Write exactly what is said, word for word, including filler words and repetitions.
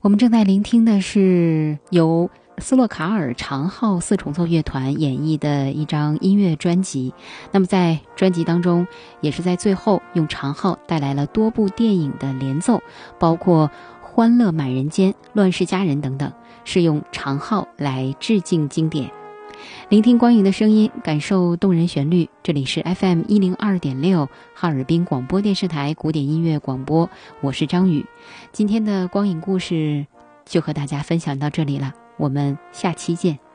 我们正在聆听的是由斯洛卡尔长号四重奏乐团演绎的一张音乐专辑。那么在专辑当中，也是在最后用长号带来了多部电影的联奏，包括《欢乐满人间》《乱世佳人》等等，是用长号来致敬经典。聆听光影的声音，感受动人旋律。这里是 F M 一零二点六 哈尔滨广播电视台古典音乐广播，我是张宇。今天的光影故事就和大家分享到这里了，我们下期见。